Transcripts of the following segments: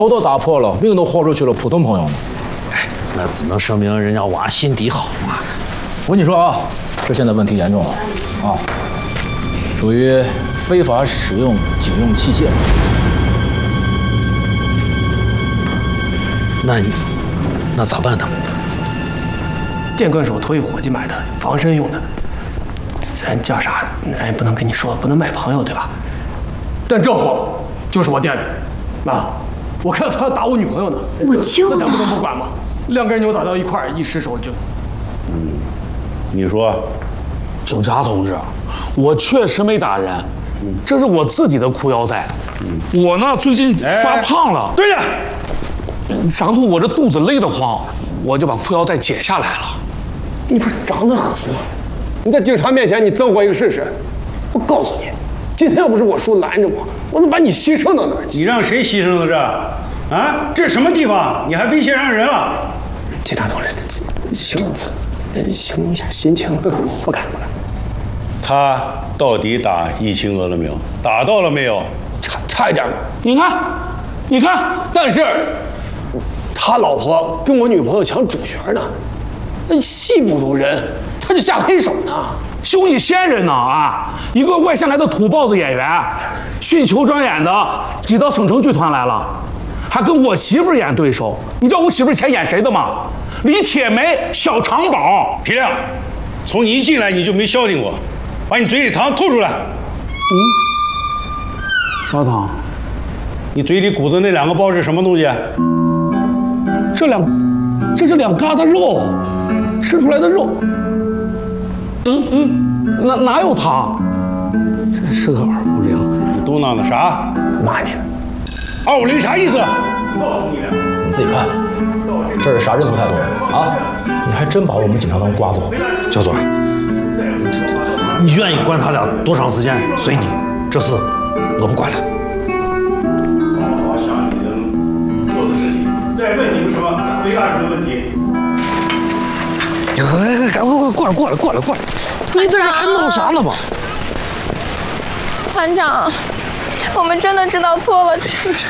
头都打破了，命都豁出去了，普通朋友呢？ 哎，那只能说明人家娃心底好嘛。 我跟你说啊，这现在问题严重了啊，属于非法使用警用器械。 那咋办呢？ 电棍是我托一伙计买的，防身用的。咱叫啥？咱也不能跟你说，不能卖朋友，对吧？但这货就是我店里，啊，我看到他要打我女朋友呢， 我就那咱不能不管吗？两个人扭打到一块儿，一失手就…… 你说， 警察同志，我确实没打人，这是我自己的裤腰带。我呢最近发胖了， 对呀， 然后我这肚子勒得慌，我就把裤腰带解下来了。 你不是长得很吗？你在警察面前你憎我一个试试？我告诉你，今天要不是我叔拦着我能把你牺牲到哪儿去？ 你让谁牺牲到这儿？啊，这是什么地方？你还威胁让人了？ 警察同志，形容词，形容一下心情。不敢。 他到底打易清娥了没有？打到了没有？ 差一点了。 你看， 但是他老婆跟我女朋友抢主角呢，那戏不如人，他就下黑手呢。 凶你先人呢啊！一个外县来的土包子演员，训球专演的挤到省城剧团来了，还跟我媳妇演对手。你知道我媳妇前演谁的吗？李铁梅、小长宝。 皮亮，从你一进来你就没消停过，把你嘴里糖吐出来。 啥糖？ 你嘴里鼓的那两个包是什么东西？ 这是两疙瘩肉，吃出来的肉。哪有糖？真是个耳不灵。 你嘟囔的啥？ 骂你呢。 250啥意思？ 你自己看，这是啥人头态度啊？你还真把我们警察当瓜子。 小左，你愿意管他俩多长时间随你，这事我不管了。 好好想你能做的事情，再问你们什么，再回答什么问题。 赶快过来！你这还闹啥了吗？ 团长，我们真的知道错了。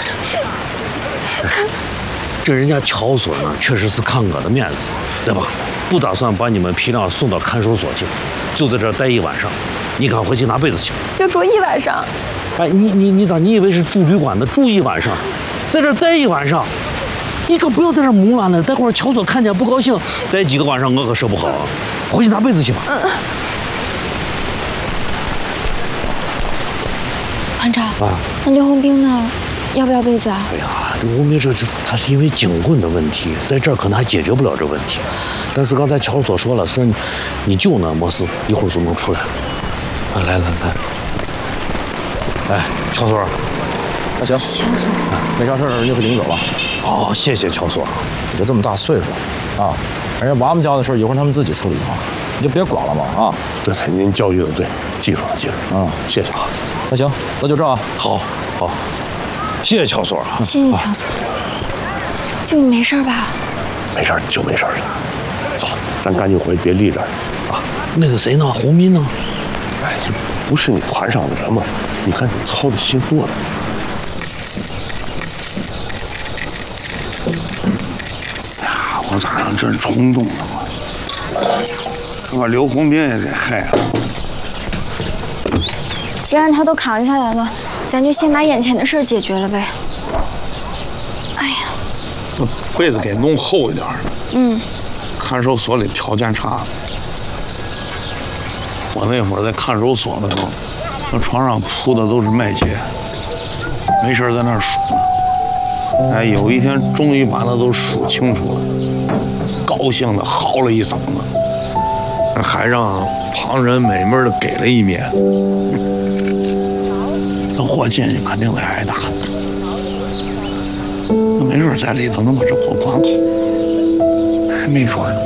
这人家乔所呢，确实是看我的面子，对吧？不打算把你们批量送到看守所去，就在这儿待一晚上。你赶回去拿被子去。 就住一晚上。 哎，你咋？你以为是住旅馆的？住一晚上，在这儿待一晚上，你可不要在这儿胡乱了。待会儿乔所看见不高兴，待几个晚上我可说不好啊。回去拿被子去吧。 团长啊，那刘洪兵呢？要不要被子啊？ 哎呀，刘洪兵他是因为警棍的问题，在这儿可能还解决不了这问题。但是刚才乔所说了，说你舅呢没事，一会儿就能出来。啊，来，哎，乔所， 那行，没啥事儿就可以领走了。 哦，谢谢乔所。 你都这么大岁数了啊，人家娃们家的事儿一会儿他们自己处理啊，你就别管了嘛啊。 这才您教育的对，记住了。谢谢啊。 那行，那就这啊。 好，谢谢乔所啊。 谢谢乔所。就你没事吧？ 没事就没事了。走，咱赶紧回，别立着啊。 那个谁呢？洪斌呢？ 哎，这不是你团上的人吗？你看你操的心多了。呀，我咋能这冲动呢？我把刘洪兵也给害了。 既然他都扛下来了，咱就先把眼前的事解决了呗。哎呀， 把被子给弄厚一点。看守所里条件差。我那会儿在看守所的时候，那床上铺的都是麦秸，没事在那儿数呢。哎，有一天终于把那都数清楚了，高兴的嚎了一嗓子，还让旁人美美的给了一面。那货进去肯定得挨打，那没准在里头能把这货管好，还没准呢。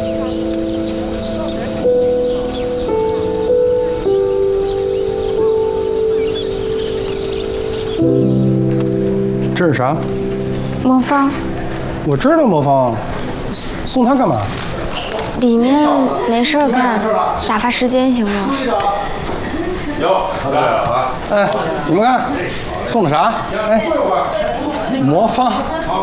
这是啥？ 魔方。 我知道魔方，送他干嘛？ 里面没事干，打发时间行吗？ 哎，你们看，送的啥？哎，魔方。